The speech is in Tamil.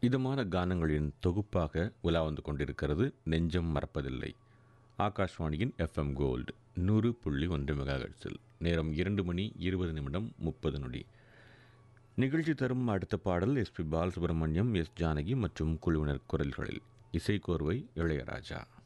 இதமான கானங்களின் தொகுப்பாக உலா வந்து கொண்டிருக்கிறது நெஞ்சம் மறப்பதில்லை. ஆகாஷ்வாணியின் எஃப்எம் கோல்டு 100.1 மெகாஹெர்ட்ஸில் நேரம் 2:20 நிகழ்ச்சி தரும் அடுத்த பாடல் எஸ்பி பாலசுப்ரமணியம், எஸ் ஜானகி மற்றும் குழுவினர் குரல்களில். இசைக்கோர்வை இளையராஜா.